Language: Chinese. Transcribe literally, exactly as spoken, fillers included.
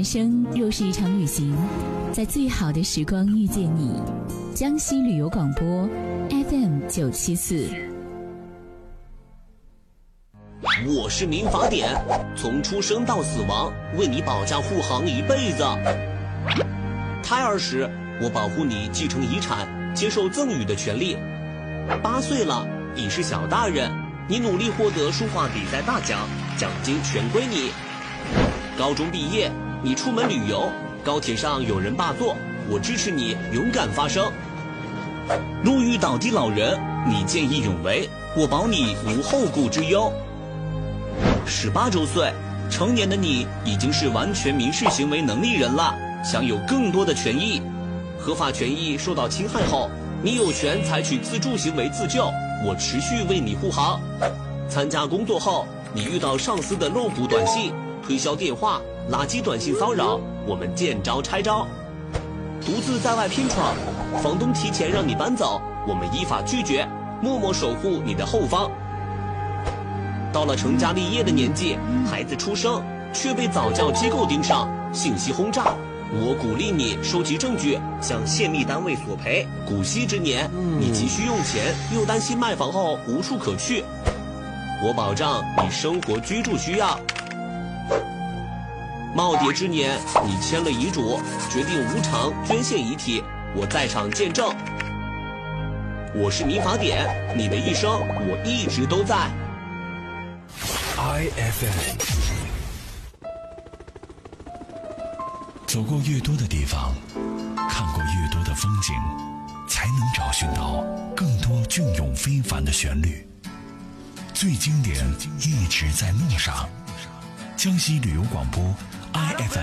生若是一场旅行，在最好的时光遇见你。江西旅游广播 F M 九七四。 我是民法典，从出生到死亡，为你保驾护航一辈子。胎儿时，我保护你继承遗产、接受赠与的权利。八岁了，已是小大人，你努力获得书画比赛大奖，奖金全归你。高中毕业，你出门旅游，高铁上有人霸座，我支持你勇敢发声。路遇倒地老人，你见义勇为，我保你无后顾之忧。十八周岁，成年的你已经是完全民事行为能力人了，享有更多的权益。合法权益受到侵害后，你有权采取自助行为自救，我持续为你护航。参加工作后，你遇到上司的露骨短信、推销电话、垃圾短信骚扰，我们见招拆招。独自在外拼闯，房东提前让你搬走，我们依法拒绝，默默守护你的后方。到了成家立业的年纪，孩子出生却被早教机构盯上，信息轰炸，我鼓励你收集证据，向泄密单位索赔。古稀之年，你急需用钱，又担心卖房后无处可去，我保障你生活居住需要。耄耋之年，你签了遗嘱，决定无偿捐献遗体，我在场见证。我是民法典，你的一生我一直都在。 I F M。 走过越多的地方，看过越多的风景，才能找寻到更多隽永非凡的旋律。最经典一直在路上。江西旅游广播 I F M